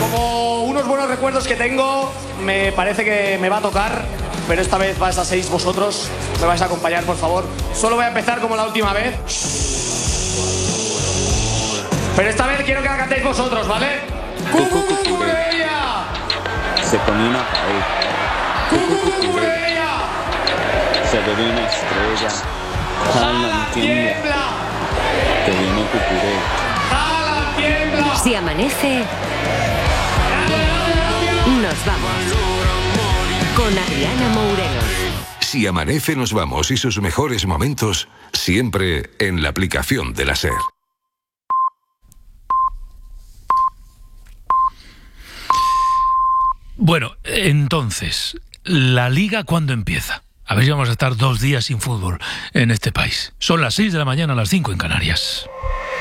como unos buenos recuerdos que tengo, me parece que me va a tocar, pero esta vez vais a ser vosotros, me vais a acompañar, por favor. Solo voy a empezar como la última vez. Pero esta vez quiero que la cantéis vosotros, ¿vale? ¡Cucucucureya! Se ponía una pared. ¡Cucucucureya! Se ve una estrella. ¡Jala, tiembla! Que viene Cucuré. ¡Jala, tiembla! Si amanece, nos vamos. Con Adriana Mourelo. Si amanece, nos vamos, y sus mejores momentos siempre en la aplicación de la SER. Bueno, entonces, ¿la Liga cuándo empieza? A ver si vamos a estar 2 días sin fútbol en este país. Son las 6 de la mañana, las 5 en Canarias.